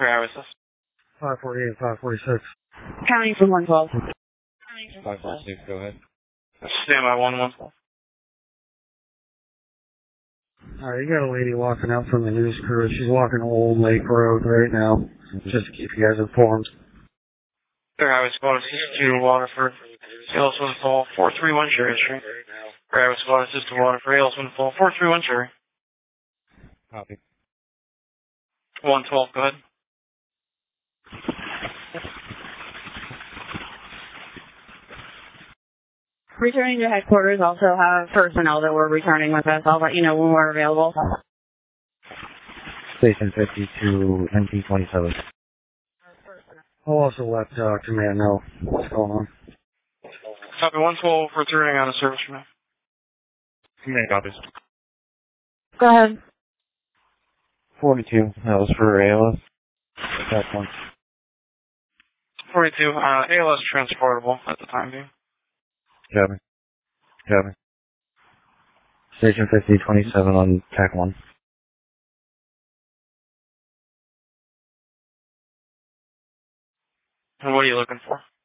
Where was this? 548, 546. Counting from 112. 546, go ahead. Stand by 112. Alright, you got a lady walking out from the news crew. She's walking Old Lake Road right now. Just to keep you guys informed. Highway Squad assist to Waterford. Hails Windfall 431 Cherry Street. Highway Squad assist to Waterford. Hails Windfall 431 Cherry. Copy. 112, go ahead. Returning to headquarters, also have personnel that we're returning with us. I'll let you know when we're available. Station 52, NP27. I'll also let Command know what's going on. Copy 112, returning on a service from now. Command copies. Go ahead. 42, that was for ALS. Attack 1. 42, ALS transportable at the time being. Copy. Copy. Station 5027 on TAC 1. And what are you looking for?